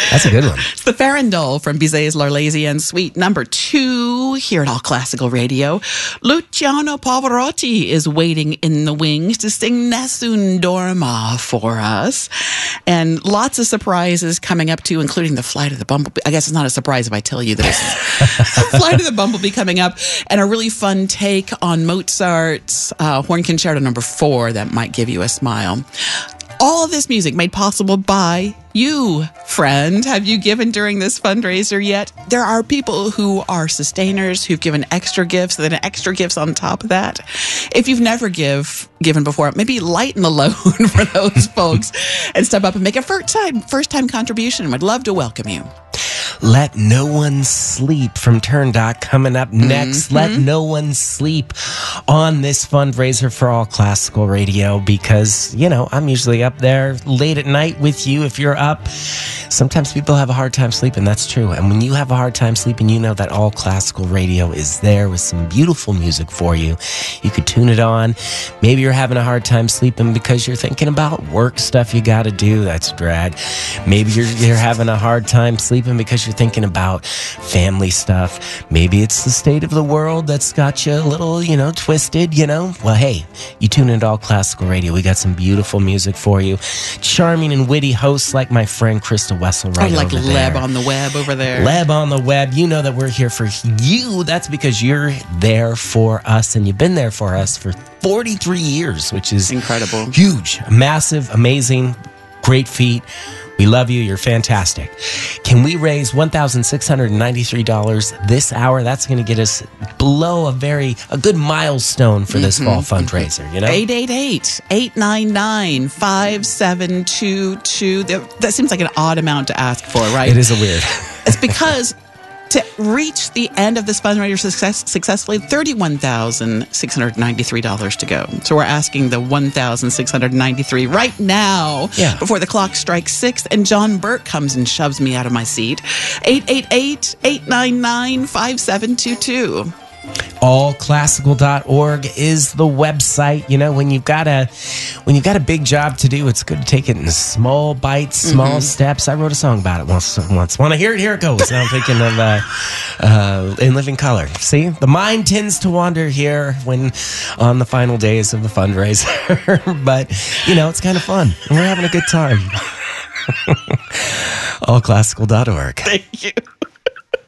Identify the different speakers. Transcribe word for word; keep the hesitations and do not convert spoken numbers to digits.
Speaker 1: That's a good one.
Speaker 2: It's the Farandole from Bizet's L'Arlésienne Suite number two here at All Classical Radio. Luciano Pavarotti is waiting in the wings to sing Nessun Dorma for us. And lots of surprises coming up too, including the Flight of the Bumblebee. I guess it's not a surprise if I tell you that it's Flight of the Bumblebee coming up, and a really fun take on Mozart's uh, Horn Concerto number four that might give you a smile. All of this music made possible by you, friend. Have you given during this fundraiser yet? There are people who are sustainers who've given extra gifts, then extra gifts on top of that. If you've never give given before, maybe lighten the load for those folks and step up and make a first time, first time contribution. We'd love to welcome you.
Speaker 1: Let No One Sleep from Turn Doc coming up next. Mm-hmm. Let no one sleep on this fundraiser for All Classical Radio because, you know, I'm usually up there late at night with you. If you're up, sometimes people have a hard time sleeping. That's true. And when you have a hard time sleeping, you know that All Classical Radio is there with some beautiful music for you. You could tune it on. Maybe you're having a hard time sleeping because you're thinking about work stuff you got to do. That's drag. Maybe you're, you're having a hard time sleeping because you're thinking about family stuff. Maybe it's the state of the world that's got you a little, you know, twisted, you know. Well, hey, you tune into All Classical Radio. We got some beautiful music for you. Charming and witty hosts like my friend Krista Wessel right
Speaker 2: oh, like
Speaker 1: over
Speaker 2: Leb
Speaker 1: there.
Speaker 2: on the web over there.
Speaker 1: Leb on the web. You know that we're here for you. That's because you're there for us, and you've been there for us for forty-three years, which is
Speaker 2: incredible.
Speaker 1: Huge, massive, amazing, great feat. We love you. You're fantastic. Can we raise one thousand six hundred ninety-three dollars this hour? That's going to get us below a very, a good milestone for this mm-hmm. fall fundraiser, you know?
Speaker 2: eight eight eight, eight nine nine, five seven two two. That seems like an odd amount to ask for, right?
Speaker 1: It is a weird.
Speaker 2: It's because to reach the end of this fundraiser success, successfully, thirty-one thousand six hundred ninety-three dollars to go. So we're asking the one thousand six hundred ninety-three dollars right now
Speaker 1: yeah.
Speaker 2: before the clock strikes six and John Burke comes and shoves me out of my seat. eight eight eight, eight nine nine, five seven two two.
Speaker 1: all classical dot org is the website. You know, when you've got a when you've got a big job to do, it's good to take it in small bites, small mm-hmm. steps. I wrote a song about it once. Once, want to hear it? Here it goes. Now I'm thinking of uh, uh, In Living Color. See, the mind tends to wander here when on the final days of the fundraiser, but you know, it's kind of fun, and we're having a good time. all classical dot org.
Speaker 2: Thank you.